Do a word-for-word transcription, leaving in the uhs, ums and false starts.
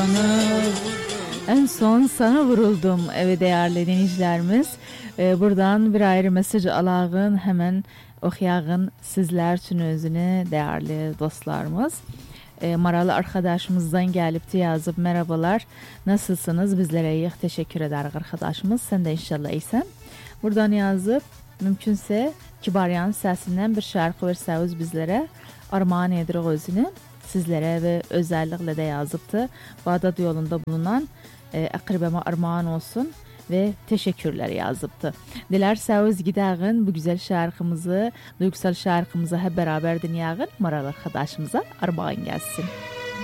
En son sana vuruldum. Evet değerli dinleyicilerimiz. Ee, buradan bir ayrı mesaj alağın hemen okuyağın sizler için özünü değerli dostlarımız. Ee, Maralı arkadaşımızdan gelip de yazıp merhabalar nasılsınız bizlere iyi teşekkür eder arkadaşımız. Sen de inşallah iyisen. Buradan yazıp mümkünse Kibaryan sesinden bir şarkı verseniz bizlere armağan edir özünü. Sizlere ve özellikle de yazıptı. Bağdat yolunda bulunan e, akribeme armağan olsun ve teşekkürler yazıptı. Dilerseniz gidelim bu güzel şarkımızı, duygusal şarkımızı hep beraber dinleyelim. Maralı arkadaşımıza armağan gelsin.